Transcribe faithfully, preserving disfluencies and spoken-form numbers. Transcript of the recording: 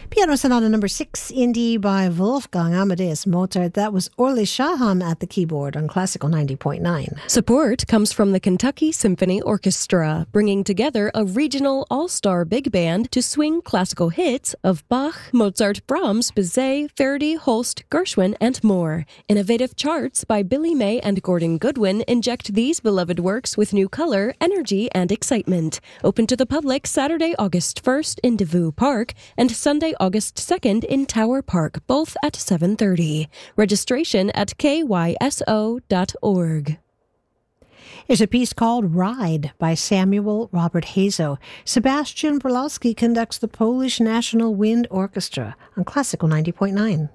Piano Sonata number six in D by Wolfgang Amadeus Mozart. That was Orly Shaham at the keyboard on Classical ninety point nine. Support comes from the Kentucky Symphony Orchestra, bringing together a regional all-star big band to swing classical hits of Bach, Mozart, Brahms, Bizet, Verdi, Holst, Gershwin, and more. Innovative charts by Billy May and Gordon Goodwin inject these beloved works with new color, energy, and excitement. Open to the public Saturday, August first in DeVue Park and Sunday, August second in Tower Park, both at seven thirty. Registration at K Y S O dot org. Is a piece called Ride by Samuel Robert Hazo. Sebastian Brolowski conducts the Polish National Wind Orchestra on Classical ninety point nine.